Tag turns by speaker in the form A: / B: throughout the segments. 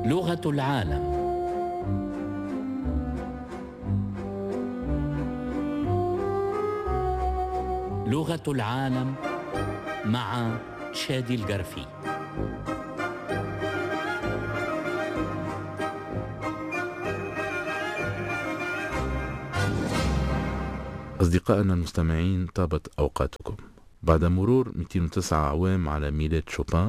A: لغة العالم. لغة العالم مع شادي القرفي.
B: أصدقائنا المستمعين، طابت أوقاتكم. بعد مرور 209 عوام على ميلاد شوبان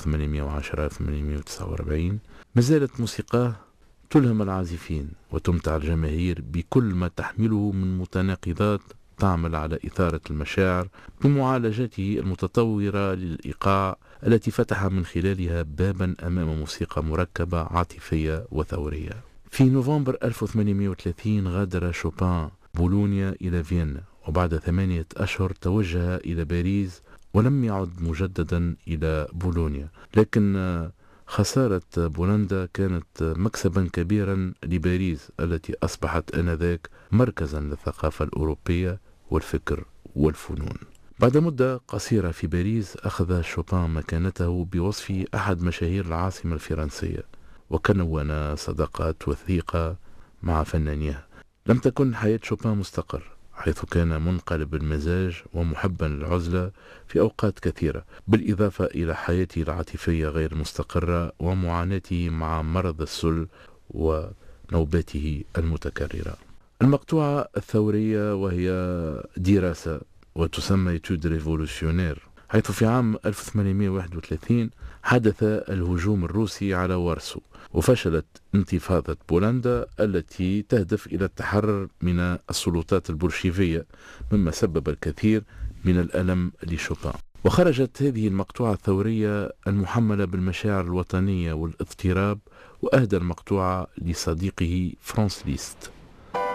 B: 1810-1849 ما زالت موسيقاه تلهم العازفين وتمتع الجماهير بكل ما تحمله من متناقضات تعمل على إثارة المشاعر بمعالجته المتطورة للإيقاع التي فتح من خلالها بابا أمام موسيقى مركبة عاطفية وثورية. في نوفمبر 1830 غادر شوبان بولونيا إلى فيينا، وبعد 8 أشهر توجه إلى باريس ولم يعد مجددا إلى بولونيا. لكن خسارة بولندا كانت مكسبا كبيرا لباريس التي أصبحت آنذاك مركزا للثقافة الأوروبية والفكر والفنون. بعد مدة قصيرة في باريس أخذ شوبان مكانته بوصفه أحد مشاهير العاصمة الفرنسية، وكون صداقات وثيقة مع فنانيها. لم تكن حياة شوبان مستقر، حيث كان منقلب المزاج ومحبا للعزلة في أوقات كثيرة، بالإضافة إلى حياته العاطفية غير مستقرة ومعاناته مع مرض السل ونوباته المتكررة. المقطوعة الثورية وهي دراسة وتسمى إتود ريفولوشيونير، حيث في عام 1831 حدث الهجوم الروسي على وارسو، وفشلت انتفاضة بولندا التي تهدف إلى التحرر من السلطات البولشيفية، مما سبب الكثير من الألم لشوبان. وخرجت هذه المقطوعة الثورية المحملة بالمشاعر الوطنية والاضطراب، وأهدى المقطوعة لصديقه فرانس ليست.